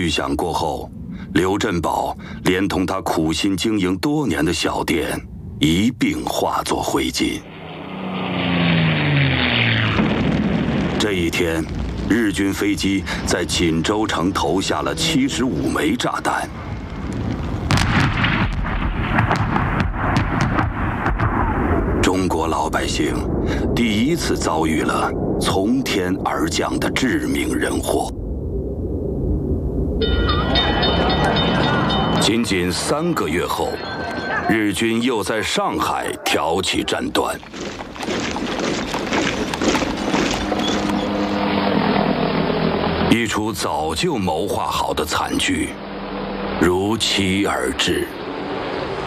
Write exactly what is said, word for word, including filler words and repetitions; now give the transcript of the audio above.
巨响过后，刘振宝连同他苦心经营多年的小店一并化作灰烬。这一天，日军飞机在锦州城投下了七十五枚炸弹。中国老百姓第一次遭遇了从天而降的致命人祸。仅仅三个月后，日军又在上海挑起战端。一出早就谋划好的惨剧，如期而至。